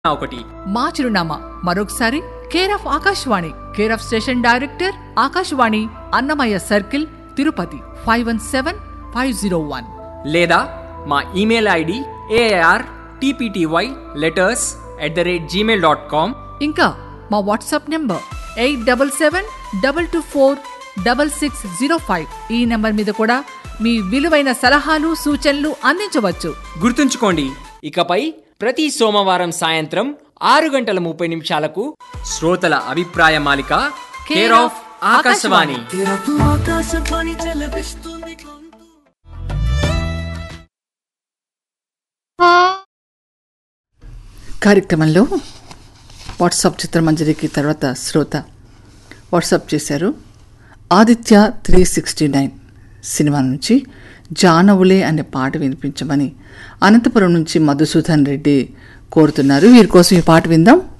ఒకటి. మా చిరునామా మరొకసారి care of Akashvani, care of station director Akashvani, Annamayya circle, Tirupati 517501. లేదా మా ఇమెయిల్ ఐడి aartptyletters@gmail.com. ఇంకా మా వాట్సాప్ నెంబర్ 8772246605. ఈ నెంబర్ మీద కూడా మీ విలువైన సలహాలు సూచనలు అందించవచ్చు. గుర్తుంచుకోండి, ఇకపై ప్రతి సోమవారం సాయంత్రం 6:30 శ్రోతల అభిప్రాయ మాలిక కేర్ ఆఫ్ ఆకాశవాణి. కార్యక్రమంలో వాట్సాప్ చిత్రమంజరికి తర్వాత శ్రోత వాట్సాప్ చేశారు. ఆదిత్య 369 సినిమా నుంచి జానవులే అనే పాట వినిపించమని అనంతపురం నుంచి మధుసూదన్ రెడ్డి కోరుతున్నారు. వీరి కోసం ఈ పాట విందాం.